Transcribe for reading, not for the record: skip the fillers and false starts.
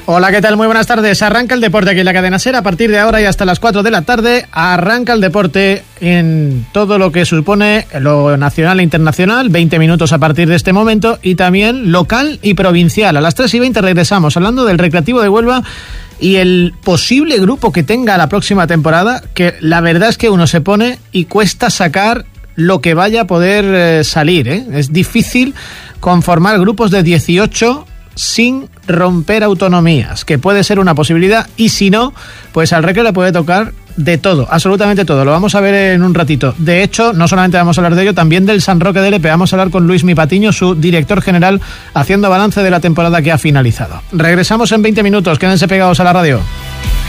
Hola, ¿qué tal? Muy buenas tardes. Arranca el deporte aquí en la cadena SER. A partir de ahora y hasta las 4 de la tarde arranca el deporte en todo lo que supone lo nacional e internacional. 20 minutos a partir de este momento y también local y provincial. A las 3:20 regresamos hablando del Recreativo de Huelva y el posible grupo que tenga la próxima temporada, que la verdad es que uno se pone y cuesta sacar lo que vaya a poder salir, ¿eh? Es difícil conformar grupos de 18 sin romper autonomías, que puede ser una posibilidad, y si no, pues al Recre le puede tocar de todo, absolutamente todo. Lo vamos a ver en un ratito. De hecho, no solamente vamos a hablar de ello, también del San Roque de Lepe. Vamos a hablar con Luismi Patiño, su director general, haciendo balance de la temporada que ha finalizado. Regresamos en 20 minutos, quédense pegados a la radio.